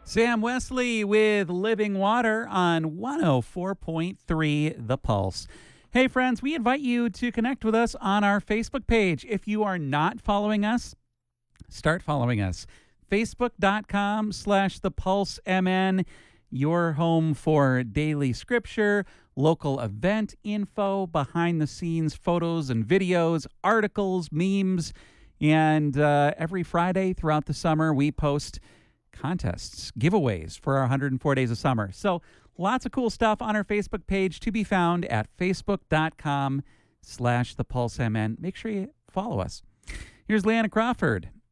Sam Wesley with Living Water on 104.3 The Pulse. Hey, friends, we invite you to connect with us on our Facebook page. If you are not following us, start following us. Facebook.com/ThePulseMN, your home for daily scripture, local event info, behind-the-scenes photos and videos, articles, memes, and every Friday throughout the summer, we post contests, giveaways for our 104 days of summer. So lots of cool stuff on our Facebook page to be found at facebook.com/ThePulseMN. Make sure you follow us. Here's Leanna Crawford